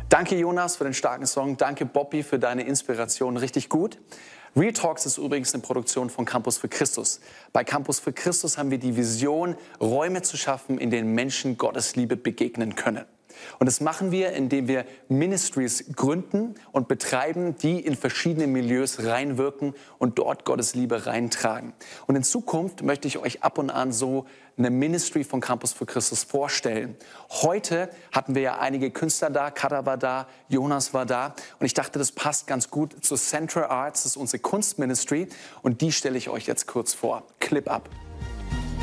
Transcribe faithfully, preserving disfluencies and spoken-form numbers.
Danke Jonas für den starken Song, danke Bobby für deine Inspiration, richtig gut. Real Talks ist übrigens eine Produktion von Campus für Christus. Bei Campus für Christus haben wir die Vision, Räume zu schaffen, in denen Menschen Gottes Liebe begegnen können. Und das machen wir, indem wir Ministries gründen und betreiben, die in verschiedene Milieus reinwirken und dort Gottes Liebe reintragen. Und in Zukunft möchte ich euch ab und an so eine Ministry von Campus für Christus vorstellen. Heute hatten wir ja einige Künstler da, Kada war da, Jonas war da und ich dachte, das passt ganz gut zu Central Arts, das ist unsere Kunstministry und die stelle ich euch jetzt kurz vor. Clip ab.